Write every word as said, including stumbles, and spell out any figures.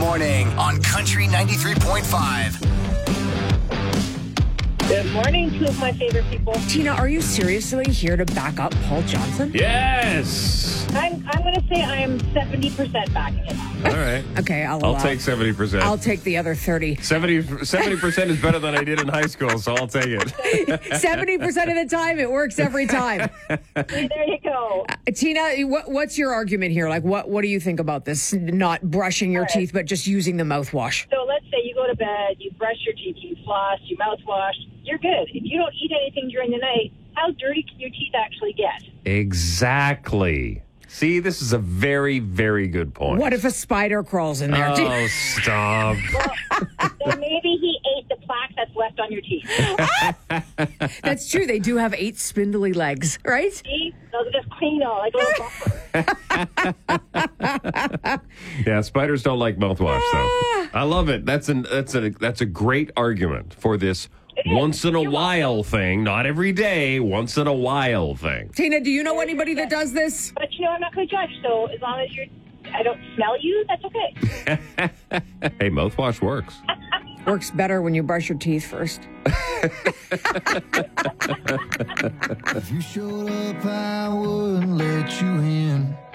morning on Country ninety-three point five. Good morning, two of my favorite people. Tina, are you seriously here to back up Paul Johnson? Yes. I'm I'm going to say I am seventy percent backing it up. All right. Okay, I'll, I'll uh, take seventy percent. I'll take the other thirty. seventy percent is better than I did in high school, so I'll take it. seventy percent of the time, it works every time. There you go. Uh, Tina, what, what's your argument here? Like, what, what do you think about this? Not brushing your right. teeth, but just using the mouthwash. So let's say you go to bed, you brush your teeth, you floss, you mouthwash. You're good. If you don't eat anything during the night, how dirty can your teeth actually get? Exactly. See, this is a very, very good point. What if a spider crawls in there? Oh, stop. Well, then maybe he ate the plaque that's left on your teeth. That's true. They do have eight spindly legs, right? See? Those are just clean out, like a little buffer. Yeah, spiders don't like mouthwash, though. I love it. That's an that's a that's a great argument for this once in a while thing. Not every day, once in a while thing. Tina, do you know anybody that does this? But, you know, I'm not going to judge, so as long as you're, I don't smell you, that's okay. Hey, mouthwash works. Works better when you brush your teeth first. If you showed up, I wouldn't let you in.